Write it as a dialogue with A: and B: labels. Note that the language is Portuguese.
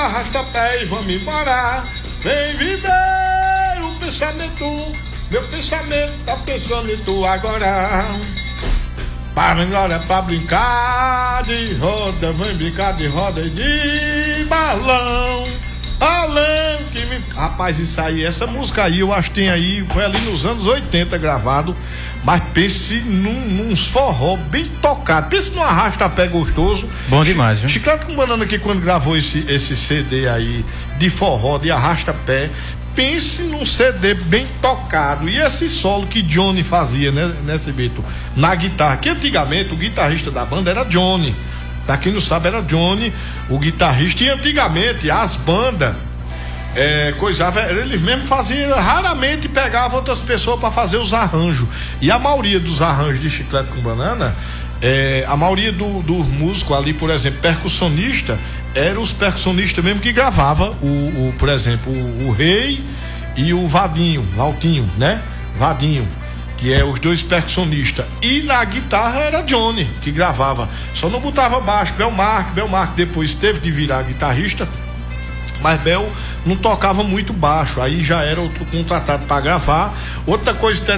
A: arrasta-pé e vamos embora. Vem viver o pensamento, meu pensamento tá pensando em tu agora. Agora pra brincar de roda, vem brincar de roda e de balão. Balão que me... Rapaz, isso aí, essa música aí, eu acho que tem aí, foi ali nos anos 80 gravado, mas pense num forró bem tocado, pense num arrasta-pé gostoso.
B: Bom demais, viu?
A: Chiclete com Banana aqui, quando gravou esse CD aí, de forró, de arrasta-pé, pense num CD bem tocado. E esse solo que Johnny fazia, né, Cibito? Na guitarra, que antigamente o guitarrista da banda era Johnny. Pra quem não sabe, era Johnny, o guitarrista. E antigamente as bandas eles mesmo faziam, raramente pegavam outras pessoas para fazer os arranjos. E a maioria dos arranjos de Chiclete com Banana, a maioria dos músicos ali, por exemplo, percussionista, eram os percussionistas mesmo que gravavam por exemplo, o Rei e o Vadinho, Valtinho, né? Vadinho, que é os dois percussionistas. E na guitarra era Johnny que gravava, só não botava baixo. Belmark depois teve de virar guitarrista, mas Bel não tocava muito baixo, aí já era outro contratado para gravar. Outra coisa